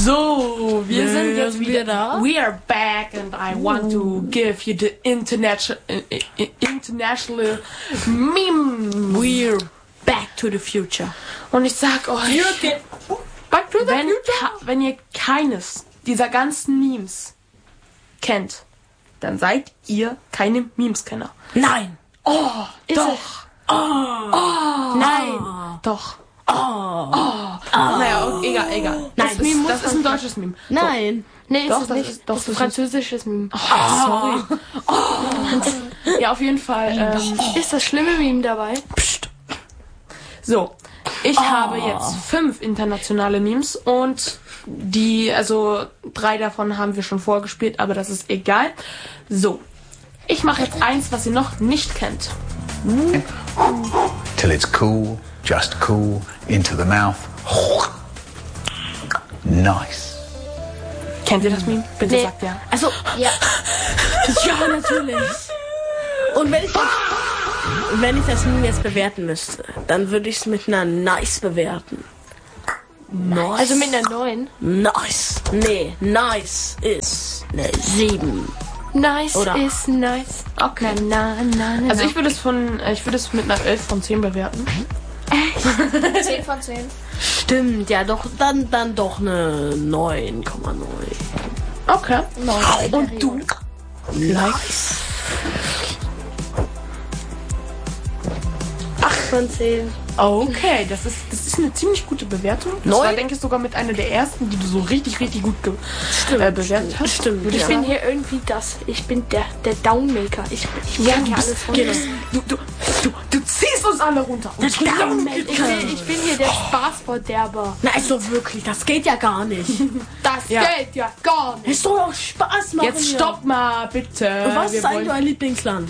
So, wir sind jetzt wieder da. We are back and I want to give you the international meme. We're back to the future. Und ich sag euch, Back to the future. wenn ihr keines dieser ganzen Memes kennt, dann seid ihr keine Memes-Kenner. Nein. Oh, Ist doch. es? Oh. Nein. Doch. Oh. Naja, egal. Nein, Das ist ein deutsches Meme. Nein. Nee, Doch, ist es das nicht. ist- doch, das ist ein das ist- französisches Meme. Sorry. Ja, auf jeden Fall. Ist das schlimme Meme dabei? So, ich habe jetzt 5 internationale Memes und 3 davon haben wir schon vorgespielt, aber das ist egal. So, ich mache jetzt eins, was ihr noch nicht kennt. Till it's cool, just cool, into the mouth. Nice. Kennt ihr das Meme? Bitte Nee. sagt ja. Also, Ja. ja, natürlich. Und wenn ich das Meme jetzt bewerten müsste, dann würde ich es mit einer Nice bewerten. Nice. Also mit einer 9. Nice. Nee, Nice ist eine 7. Nice Oder? ist nice. Okay. Na. Also ich würde es mit einer 11 von 10 bewerten. 10 von 10. Stimmt, ja, doch, dann doch eine 9,9. Okay. Und du? Nice. 8 von 10. Okay, das ist eine ziemlich gute Bewertung. Das Neun? war, denke ich, sogar mit einer der ersten, die du so richtig gut bewertet hast. Stimmt, Würde Ich ich bin sagen. hier irgendwie ich bin der Downmaker. Ich kann hier alles runter. Du ziehst uns alle runter. Ich bin hier der Spaßverderber. Na, also wirklich, das geht ja gar nicht. Das Ja. geht ja gar nicht. Es soll auch Spaß machen. Jetzt hier. stopp mal, bitte. Was Wir ist eigentlich wollen- dein Lieblingsland?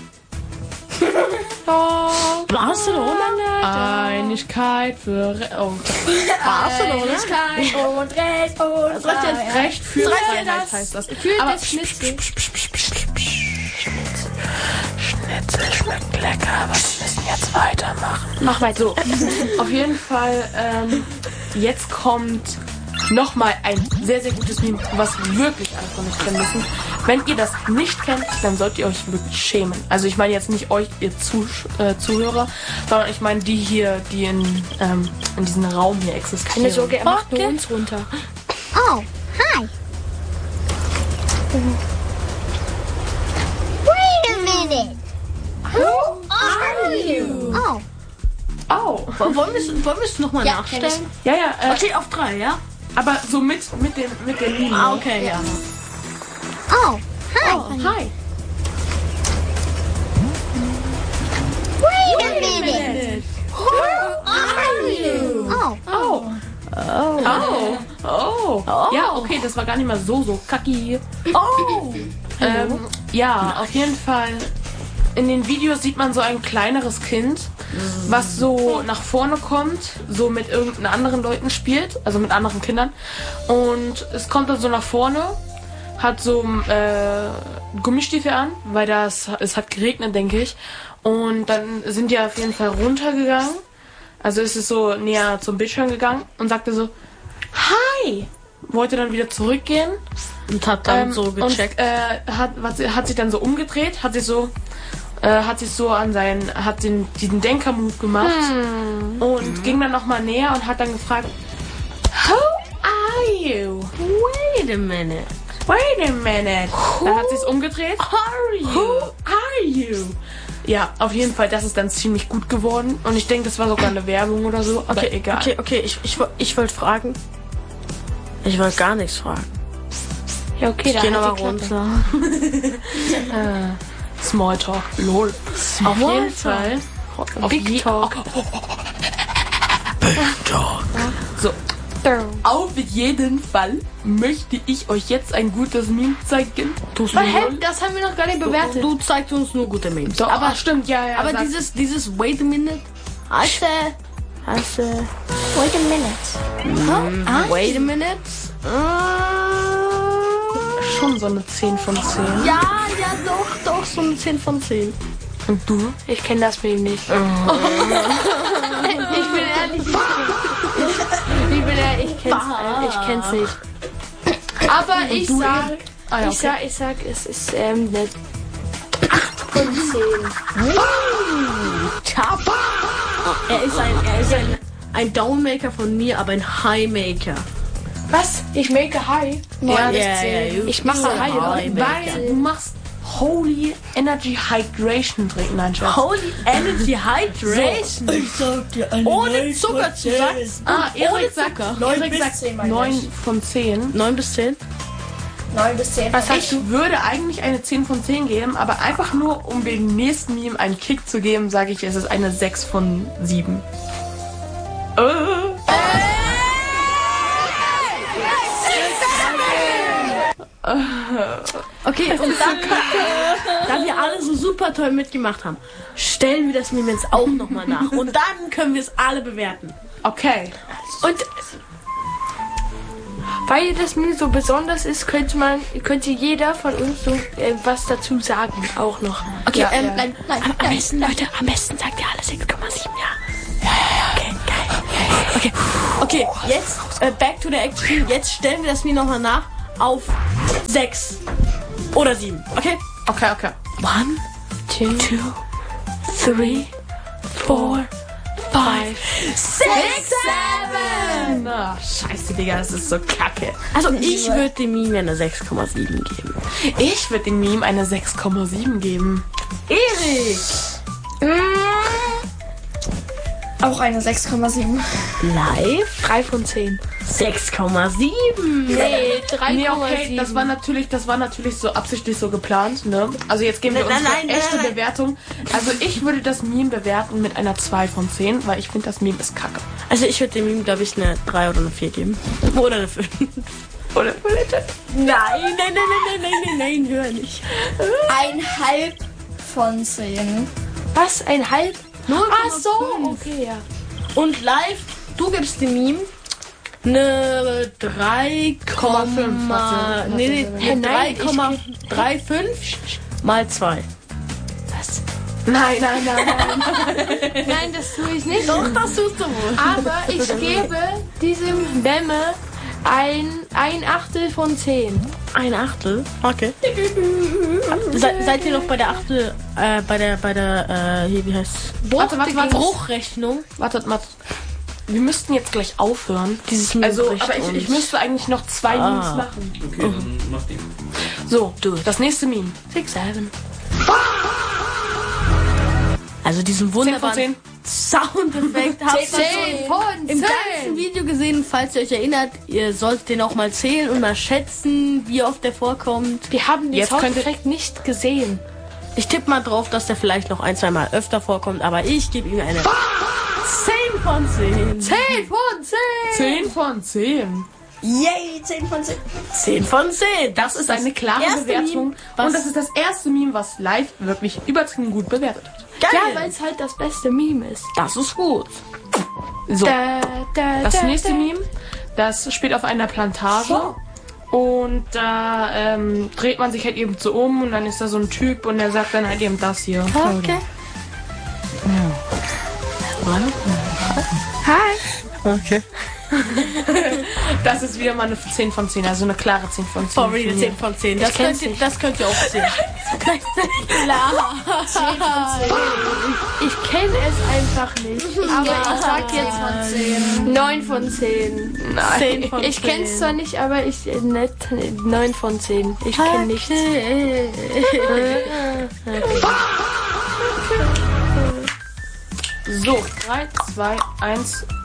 Oh, Barcelona? Einigkeit für Barcelona? Und Recht und Freiheit. Recht für Soll ich dir Freiheit das? heißt das. Gefühlt Aber das Schnitzel. Schnitzel schmeckt lecker, aber wir müssen jetzt weitermachen. Mach weiter. So, auf jeden Fall, jetzt kommt nochmal ein sehr, sehr gutes Meme, was wirklich alle von euch kennen müssen. Wenn ihr das nicht kennt, dann solltet ihr euch wirklich schämen. Also ich meine jetzt nicht euch, ihr Zuhörer, sondern ich meine die hier, die in diesem Raum hier existieren. Keine Sorge, er macht nur uns runter. Oh, hi. Wait a minute. Who are you? Oh, Oh, Wollen wir es nochmal Ja, kenn nachstellen? ja, Okay, auf 3, ja? aber so mit der Meme. Ah, okay, ja. oh, hi. Oh, hi. Wait a minute. Who are you? Oh, Oh. Ja, okay, das war gar nicht mal so kacki. Oh! Ja, auf jeden Fall. In den Videos sieht man so ein kleineres Kind, was so nach vorne kommt, so mit irgendeinen anderen Leuten spielt, also mit anderen Kindern. Und es kommt dann so nach vorne, hat so Gummistiefel an, weil es hat geregnet, denke ich. Und dann sind die auf jeden Fall runtergegangen. Also ist es so näher zum Bildschirm gegangen und sagte so, hi! Wollte dann wieder zurückgehen. Und hat dann so gecheckt. Und hat sich dann so umgedreht, hat sich so diesen Denker-Move gemacht und ging dann nochmal näher und hat dann gefragt, who are you? Wait a minute. Wait a minute. Dann hat sie es umgedreht. Are you? Who are you? Ja, auf jeden Fall, das ist dann ziemlich gut geworden und ich denke, das war sogar eine Werbung oder so, aber egal. Okay, ich wollte fragen. Ich wollte gar nichts fragen. Ja, okay, Ich gehe da nochmal halt die Klappe. runter. Smalltalk, lol. Auf jeden Fall. Big Talk. So, auf jeden Fall möchte ich euch jetzt ein gutes Meme zeigen. Das haben wir noch gar nicht bewertet. Du zeigst uns nur gute Memes. Doch, aber stimmt, ja. Aber sag- dieses Wait a minute. Heißt wait a minute. Wait a minute. schon so eine 10 von 10. Ja, doch, so eine 10 von 10. Und du? Ich kenne das Meme nicht. Ich bin ehrlich, ich kenn's nicht. Aber ich sag, es ist eine 8 von 10. Er ist ein Downmaker von mir, aber ein Highmaker. Was? Ich make High? Ich mache High, Weil du machst Holy Energy Hydration trinken. Nein, Schatz. Holy Energy Hydration. Ich sag dir eine Ohne Zuckerzusatz. Erik sagt 9 von 10. 9 bis 10. 9 bis 10. Was ich würde eigentlich eine 10 von 10 geben, aber einfach nur, um dem nächsten Meme einen Kick zu geben, sage ich, es ist eine 6 von 7. Okay, und da wir alle so super toll mitgemacht haben, stellen wir das Meme jetzt auch nochmal nach. Und dann können wir es alle bewerten. Okay. Und weil das Meme so besonders ist, könnte jeder von uns so was dazu sagen, auch noch. Okay, nein. Am besten, Leute, sagt ihr alle 6,7, ja. Okay, geil. Okay, jetzt back to the action. Jetzt stellen wir das Meme nochmal nach auf 6 oder 7. Okay? Okay. 1, 2, 3, 4, 5, 6, 7. Na, scheiße, Digga, das ist so kacke. Also ich würde dem Meme eine 6,7 geben. Ich würde dem Meme eine 6,7 geben. Erik! Auch eine 6,7. Live? 3 von 10. 6,7. Nee, 3,7. Nee, okay, das war natürlich so absichtlich so geplant, ne? Also jetzt geben wir uns eine echte Bewertung. Also ich würde das Meme bewerten mit einer 2 von 10, weil ich finde, das Meme ist kacke. Also ich würde dem Meme, glaube ich, eine 3 oder eine 4 geben. Oder eine 5. Oder Nein, hör nicht. 1,5 von 10. Was? 1,5? Ach so, okay, ja. Und live, du gibst dem Meme eine 3,5. Nee, 3,35 mal 2. Was? Nein. Nein, das tue ich nicht. Doch, das tust du wohl. Aber ich gebe diesem Memme ein Achtel von 10. Ein Achtel? Okay. Seid ihr noch bei der Achtel, bei der, hier, wie heißt's? Warte. Bruchrechnung? Wartet. Wir müssten jetzt gleich aufhören. Dieses Meme also, bricht aber ich müsste eigentlich noch 2 Memes machen. Okay, dann mach die. So, das nächste Meme. 6, 7. Also diesen 10 von wunderbaren 10. Soundeffekt habt ihr 10 von 10. im ganzen Video gesehen. Falls ihr euch erinnert, ihr solltet den auch mal zählen und mal schätzen, wie oft der vorkommt. Wir haben den Jetzt Soundeffekt nicht gesehen. Ich tippe mal drauf, dass der vielleicht noch 1-2 Mal öfter vorkommt, aber ich gebe ihm eine 10 von 10. 10 von 10. 10 von 10. Yay, 10 von 10. 10 von 10. Das ist eine klare erste Bewertung. Meme, was- Und das ist das erste Meme, was live wirklich übertrieben gut bewertet hat. Geil. Ja, weil es halt das beste Meme ist. Das ist gut. So, das nächste Meme, das spielt auf einer Plantage. Und da dreht man sich halt eben so um und dann ist da so ein Typ und der sagt dann halt eben das hier. Okay. Hi. Okay. Das ist wieder mal eine 10 von 10, also eine klare 10 von 10. Sorry, eine 10 von 10. Das könnt ihr auch sehen. Ich kenne es einfach nicht. Aber ich sag jetzt 9 von 10. 10 von 10. Ich kenne es zwar nicht, aber 9 von 10. Ich kenne nichts. So, 3, 2, 1